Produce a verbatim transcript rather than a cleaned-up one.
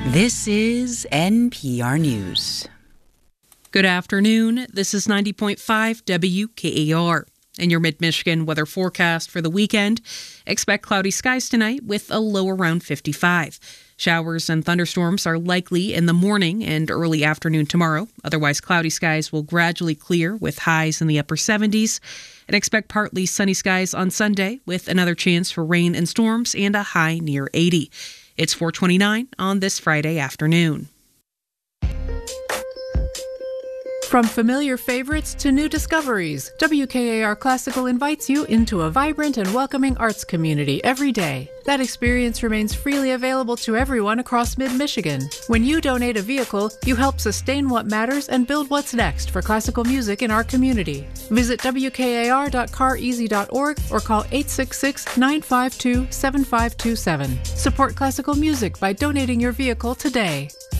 This is N P R News. Good afternoon. This is ninety point five W K A R. In your mid-Michigan weather forecast for the weekend, expect cloudy skies tonight with a low around fifty-five. Showers and thunderstorms are likely in the morning and early afternoon tomorrow. Otherwise, cloudy skies will gradually clear with highs in the upper seventies. And expect partly sunny skies on Sunday with another chance for rain and storms and a high near eighty. It's four twenty-nine on this Friday afternoon. From familiar favorites to new discoveries, W K A R Classical invites you into a vibrant and welcoming arts community every day. That experience remains freely available to everyone across mid-Michigan. When you donate a vehicle, you help sustain what matters and build what's next for classical music in our community. Visit W K A R dot car easy dot org or call eight six six, nine five two, seven five two seven. Support classical music by donating your vehicle today.